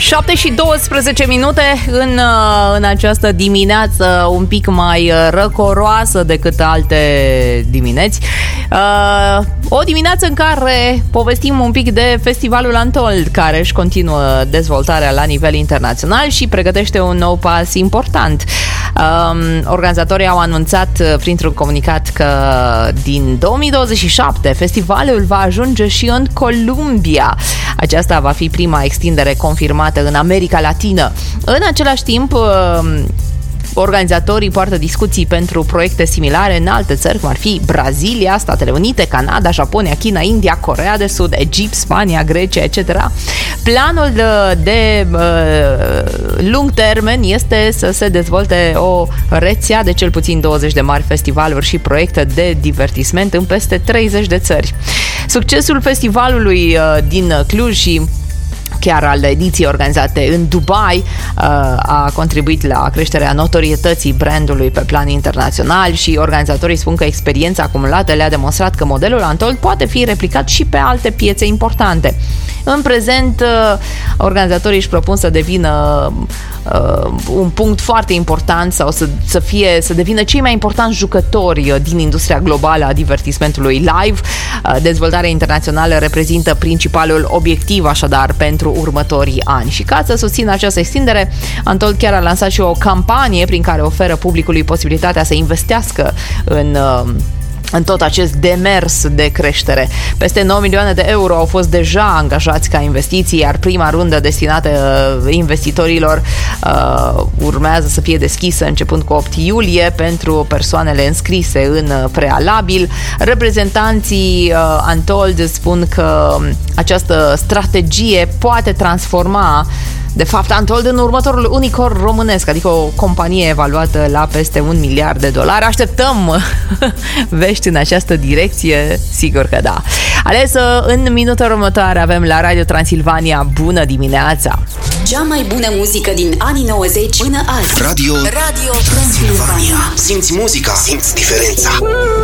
7 și 12 minute în această dimineață un pic mai răcoroasă decât alte dimineți. O dimineață în care povestim un pic de festivalul Untold, care își continuă dezvoltarea la nivel internațional și pregătește un nou pas important. Organizatorii au anunțat printr-un comunicat că din 2027 festivalul va ajunge și în Columbia. Aceasta va fi prima extindere confirmată în America Latină. În același timp, organizatorii poartă discuții pentru proiecte similare în alte țări, cum ar fi Brazilia, Statele Unite, Canada, Japonia, China, India, Coreea de Sud, Egipt, Spania, Grecia, etc. Planul de lung termen este să se dezvolte o rețea de cel puțin 20 de mari festivaluri și proiecte de divertisment în peste 30 de țări. Succesul festivalului din Cluj și chiar al ediției organizate în Dubai a contribuit la creșterea notorietății brandului pe plan internațional și organizatorii spun că experiența acumulată le-a demonstrat că modelul Untold poate fi replicat și pe alte piețe importante. În prezent, organizatorii își propun să devină un punct foarte important sau să devină cei mai importanți jucători din industria globală a divertismentului live. Dezvoltarea internațională reprezintă principalul obiectiv, așadar, pentru următorii ani. Și ca să susțină această extindere, Untold chiar a lansat și o campanie prin care oferă publicului posibilitatea să investească în tot acest demers de creștere. Peste 9 milioane de euro au fost deja angajați ca investiții, iar prima rundă destinată investitorilor urmează să fie deschisă începând cu 8 iulie pentru persoanele înscrise în prealabil. Reprezentanții Untold spun că această strategie poate transforma de fapt Untold în următorul unicorn românesc, adică o companie evaluată la peste $1 miliard. Așteptăm vești în această direcție? Sigur că da. Alesă, în minutul următoare avem la Radio Transilvania Bună dimineața! Cea mai bună muzică din anii 90 până azi. Radio Transilvania. Simți muzica, simți diferența.